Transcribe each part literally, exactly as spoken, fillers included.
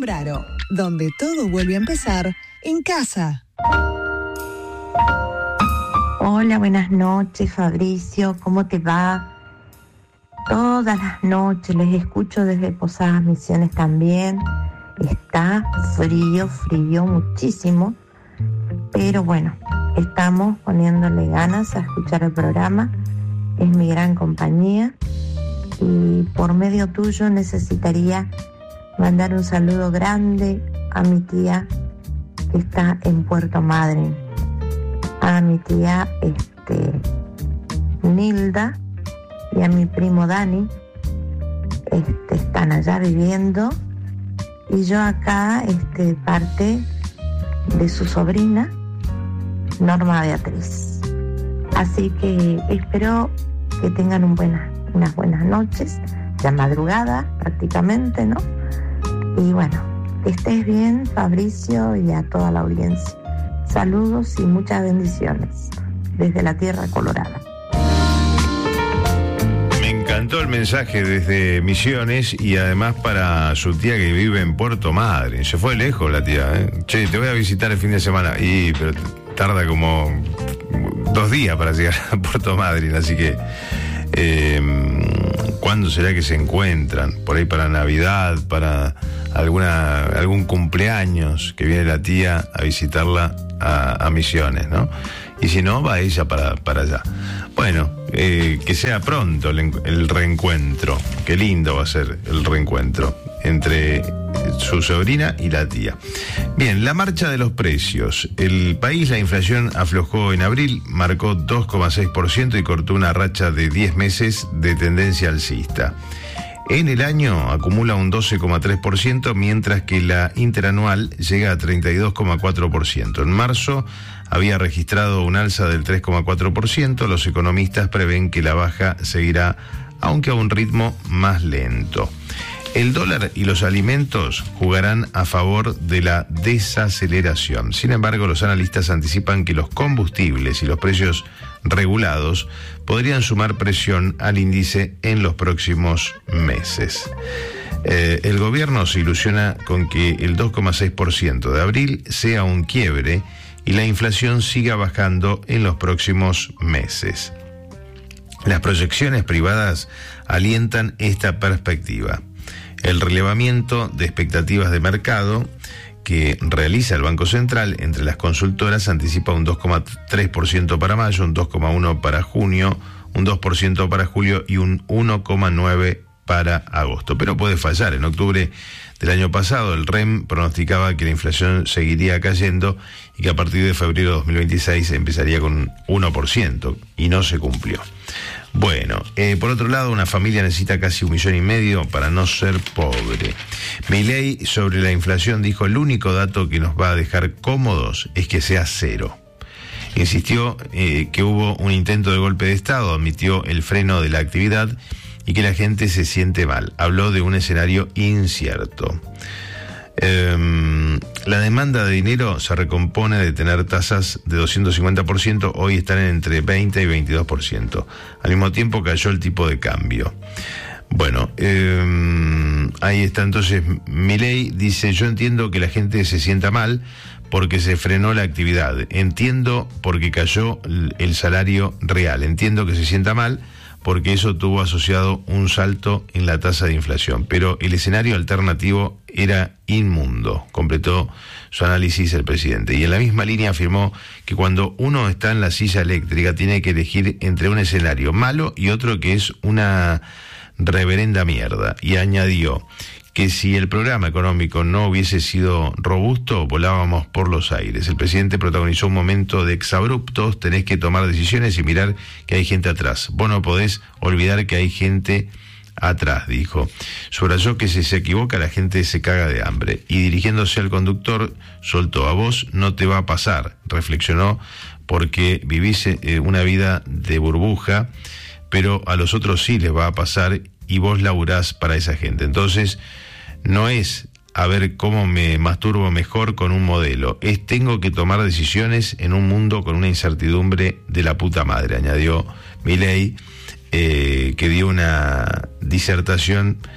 Braro, donde todo vuelve a empezar en casa. Hola, buenas noches, Fabricio, ¿cómo te va? Todas las noches les escucho desde Posadas Misiones también. Está frío, frío muchísimo, pero bueno, estamos poniéndole ganas a escuchar el programa. Es mi gran compañía y por medio tuyo necesitaría mandar un saludo grande a mi tía que está en Puerto Madryn, a mi tía este, Nilda y a mi primo Dani. Este, están allá viviendo y yo acá este, parte de su sobrina Norma Beatriz. Así que espero que tengan un buena, unas buenas noches, ya madrugada prácticamente, ¿no? Y bueno, que estés bien, Fabricio, y a toda la audiencia. Saludos y muchas bendiciones desde la Tierra Colorada. Me encantó el mensaje desde Misiones y además para su tía que vive en Puerto Madryn. Se fue lejos la tía, ¿eh? Che, te voy a visitar el fin de semana. Y pero tarda como dos días para llegar a Puerto Madryn, así que eh, ¿cuándo será que se encuentran? Por ahí para Navidad, para alguna algún cumpleaños que viene la tía a visitarla a, a Misiones, ¿no? Y si no, va ella para, para allá. Bueno, eh, que sea pronto el, el reencuentro. Qué lindo va a ser el reencuentro entre su sobrina y la tía. Bien, la marcha de los precios. El país, la inflación aflojó en abril, marcó dos coma seis por ciento y cortó una racha de diez meses de tendencia alcista. En el año acumula un doce coma tres por ciento, mientras que la interanual llega a treinta y dos coma cuatro por ciento. En marzo había registrado un alza del tres coma cuatro por ciento. Los economistas prevén que la baja seguirá, aunque a un ritmo más lento. El dólar y los alimentos jugarán a favor de la desaceleración. Sin embargo, los analistas anticipan que los combustibles y los precios regulados podrían sumar presión al índice en los próximos meses. Eh, el gobierno se ilusiona con que el dos coma seis por ciento de abril sea un quiebre y la inflación siga bajando en los próximos meses. Las proyecciones privadas alientan esta perspectiva. El relevamiento de expectativas de mercado que realiza el Banco Central entre las consultoras anticipa un dos coma tres por ciento para mayo, un dos coma uno por ciento para junio, un dos por ciento para julio y un uno coma nueve por ciento para agosto. Pero puede fallar. En octubre del año pasado el R E M pronosticaba que la inflación seguiría cayendo y que a partir de febrero de dos mil veintiséis empezaría con un uno por ciento y no se cumplió. Bueno, eh, por otro lado, una familia necesita casi un millón y medio para no ser pobre. Milei sobre la inflación dijo: el único dato que nos va a dejar cómodos es que sea cero. Insistió eh, que hubo un intento de golpe de Estado, admitió el freno de la actividad y que la gente se siente mal. Habló de un escenario incierto. Eh, la demanda de dinero se recompone de tener tasas de doscientos cincuenta por ciento, hoy están entre veinte y veintidós por ciento. Al mismo tiempo cayó el tipo de cambio. Bueno, eh, ahí está entonces Milei, dice: yo entiendo que la gente se sienta mal porque se frenó la actividad, entiendo porque cayó el salario real, entiendo que se sienta mal porque eso tuvo asociado un salto en la tasa de inflación. Pero el escenario alternativo era inmundo, completó su análisis el presidente. Y en la misma línea afirmó que cuando uno está en la silla eléctrica tiene que elegir entre un escenario malo y otro que es una reverenda mierda. Y añadió que si el programa económico no hubiese sido robusto, volábamos por los aires. El presidente protagonizó un momento de exabruptos: tenés que tomar decisiones y mirar que hay gente atrás. Vos no podés olvidar que hay gente atrás, dijo. Subrayó que si se equivoca la gente se caga de hambre. Y dirigiéndose al conductor, soltó: a vos no te va a pasar, reflexionó, porque vivís eh, una vida de burbuja, pero a los otros sí les va a pasar y vos laburás para esa gente. Entonces, no es a ver cómo me masturbo mejor con un modelo, es tengo que tomar decisiones en un mundo con una incertidumbre de la puta madre, añadió Milei, eh, que dio una disertación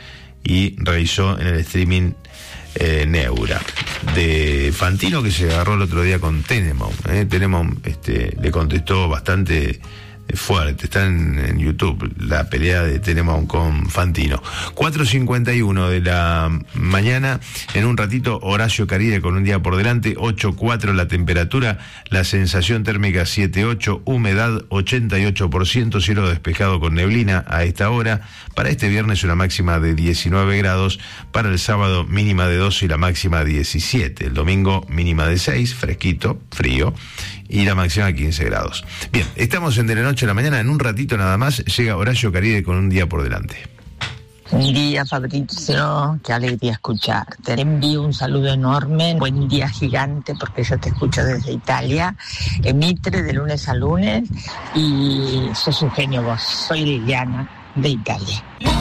y realizó en el streaming eh, Neura de Fantino, que se agarró el otro día con Tenenbaum. ¿eh? Tenenbaum este, le contestó bastante fuerte. Está en, en YouTube la pelea de Tenenbaum con Fantino. cuatro cincuenta y uno de la mañana. En un ratito Horacio Caride con un día por delante. Ocho cuatro la temperatura, la sensación térmica siete ocho, humedad ochenta y ocho por ciento, cielo despejado con neblina a esta hora. Para este viernes una máxima de diecinueve grados, para el sábado mínima de doce y la máxima diecisiete, el domingo mínima de seis, fresquito, frío, y la máxima quince grados. Bien, estamos en De la Noche a la Mañana. En un ratito nada más llega Horacio Caride con un día por delante. Buen día, Fabrizio, qué alegría escucharte. Te envío un saludo enorme, buen día gigante, porque yo te escucho desde Italia, en Mitre, de lunes a lunes, y sos un genio vos. Soy Liliana, de Italia.